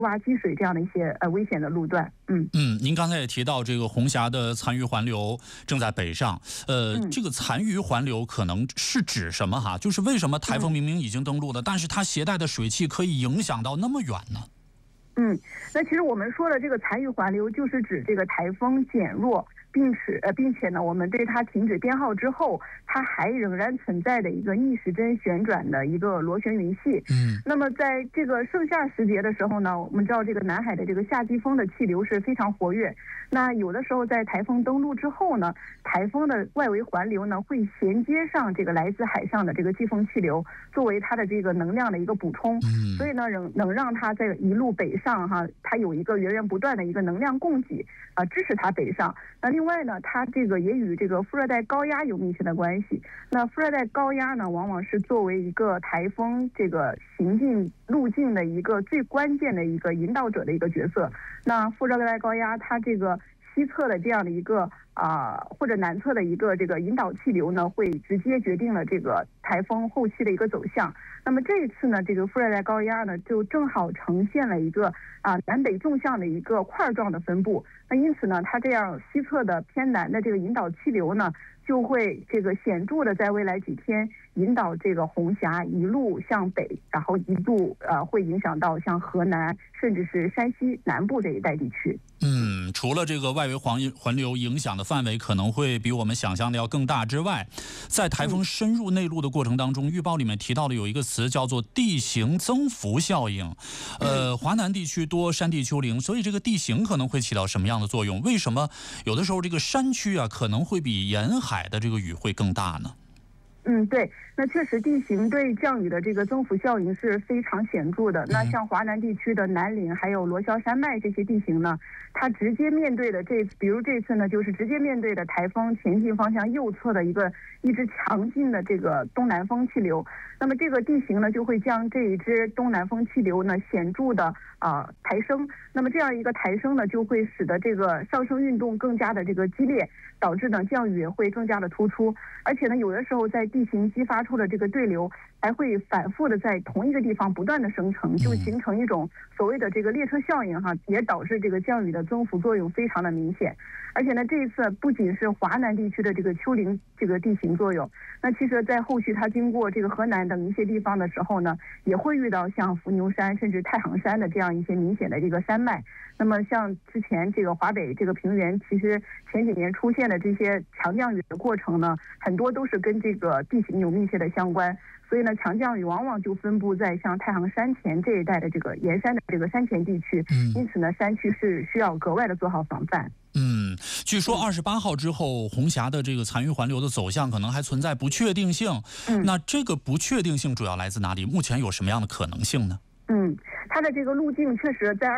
洼积水这样的一些危险的路段。 您刚才也提到这个红霞的残余环流正在北上，这个残余环流可能是指什么哈？就是为什么台风明明已经登陆了，但是它携带的水汽可以影响到那么远呢？ 那其实我们说的这个残余环流，就是指这个台风减弱，并且呢，我们对它停止编号之后，它还仍然存在的一个逆时针旋转的一个螺旋云系。那么在这个盛夏时节的时候呢，我们知道这个南海的这个夏季风的气流是非常活跃。那有的时候在台风登陆之后呢，台风的外围环流呢会衔接上这个来自海上的这个季风气流，作为它的这个能量的一个补充。所以呢，能让它在一路北上哈，它有一个源源不断的一个能量供给支持它北上。那另外呢，它这个也与这个副热带高压有密切的关系。那副热带高压呢，往往是作为一个台风这个行进路径的一个最关键的一个引导者的一个角色。那副热带高压它这个西侧的这样的一个或者南侧的一个这个引导气流呢，会直接决定了这个台风后期的一个走向。那么这一次呢，这个副热带高压呢，就正好呈现了一个南北纵向的一个块状的分布。那因此呢，它这样西侧的偏南的这个引导气流呢，就会这个显著的在未来几天引导这个红霞一路向北，然后一路会影响到像河南甚至是山西南部这一带地区。 除了这个外围环流影响的范围可能会比我们想象的要更大之外，在台风深入内陆的过程当中，预报里面提到的有一个词叫做地形增幅效应。华南地区多山地丘陵，所以这个地形可能会起到什么样的作用？为什么有的时候这个山区可能会比沿海的这个雨会更大呢？ 对，那确实地形对降雨的这个增幅效应是非常显著的。那像华南地区的南岭还有罗霄山脉这些地形呢，它直接面对的比如这次呢，就是直接面对的台风前进方向右侧的一支强劲的这个东南风气流。那么这个地形呢，就会将这一支东南风气流呢显著的抬升。那么这样一个抬升呢，就会使得这个上升运动更加的这个激烈，导致呢降雨也会更加的突出。而且呢，有的时候在地形激发出的这个对流还会反复的在同一个地方不断的生成，就形成一种所谓的这个列车效应哈，也导致这个降雨的增幅作用非常的明显。而且呢，这一次不仅是华南地区的这个丘陵这个地形作用，那其实在后续它经过这个河南等一些地方的时候呢，也会遇到像伏牛山甚至太行山的这样一些明显的这个山脉。那么像之前这个华北这个平原，其实前几年出现的这些强降雨的过程呢，很多都是跟这个地形有密切的相关。所以呢，强降雨往往就分布在像太行山前这一带的这个沿山的这个山前地区。因此呢，山区是需要格外的做好防范。 据说28号之后，红霞的这个残余环流的走向可能还存在不确定性。那这个不确定性主要来自哪里？目前有什么样的可能性呢？ 它的这个路径确实在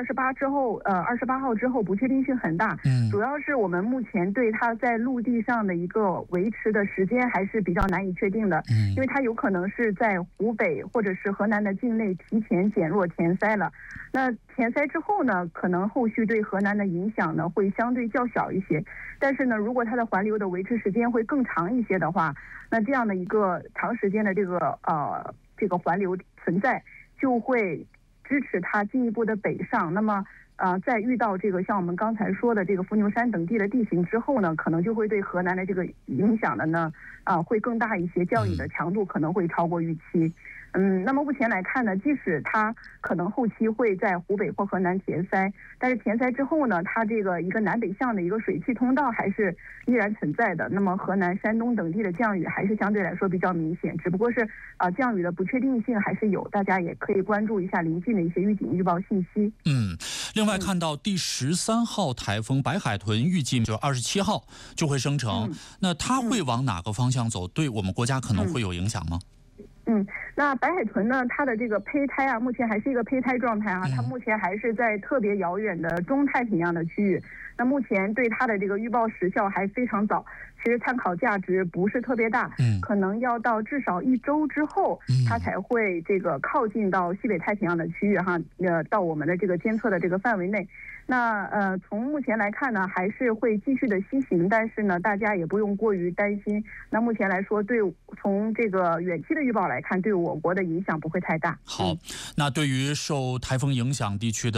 28号之后不确定性很大。主要是我们目前对它在陆地上的一个维持的时间还是比较难以确定的。因为它有可能是在湖北或者是河南的境内提前减弱填塞了。那填塞之后呢，可能后续对河南的影响呢会相对较小一些。但是呢，如果它的环流的维持时间会更长一些的话，那这样的一个长时间的这个环流存在，就会支持它进一步的北上。那么在遇到这个像我们刚才说的这个伏牛山等地的地形之后呢，可能就会对河南的这个影响的呢会更大一些，降雨的强度可能会超过预期。那么目前来看呢，即使它可能后期会在湖北或河南填塞，但是填塞之后呢，它这个一个南北向的一个水汽通道还是依然存在的。那么河南、山东等地的降雨还是相对来说比较明显，只不过是降雨的不确定性还是有，大家也可以关注一下临近的一些预警预报信息。 另外看到第13号台风白海豚预计就27号就会生成，那它会往哪个方向走？对我们国家可能会有影响吗？ 那白海豚呢，它的这个胚胎目前还是一个胚胎状态它目前还是在特别遥远的中太平洋的区域。那目前对它的这个预报时效还非常早，其实参考价值不是特别大，可能要到至少1周之后，它才会这个靠近到西北太平洋的区域到我们的这个监测的这个范围内。那从目前来看呢，还是会继续的西行，但是呢，大家也不用过于担心。那目前来说，从这个远期的预报来看，对我国的影响不会太大。 好，那对于受台风影响地区的